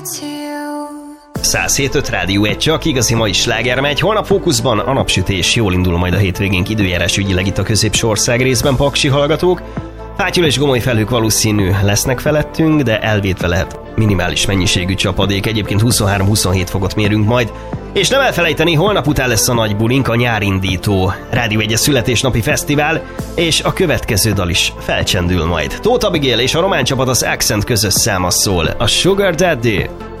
107.5 Rádió 1, csak igazi mai sláger megy. Holnap fókuszban a napsütés, jól indul majd a hétvégénk időjárás ügyileg itt a középső ország részben, paksi hallgatók. Fátyol és gomoly felhők valószínű lesznek felettünk, de elvétve lehet minimális mennyiségű csapadék. Egyébként 23-27 fokot mérünk majd. És nem elfelejteni, holnap után lesz a nagy bulink, a nyárindító Rádió 1 születésnapi fesztivál, és a következő dal is felcsendül majd. Tóth Abigail és a román csapat az Accent közös száma szól, a Sugar Daddy.